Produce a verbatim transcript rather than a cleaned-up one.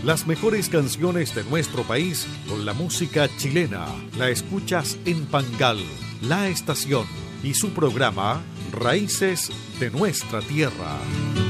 Las mejores canciones de nuestro país con la música chilena. La escuchas en Pangal, La Estación y su programa Raíces de Nuestra Tierra.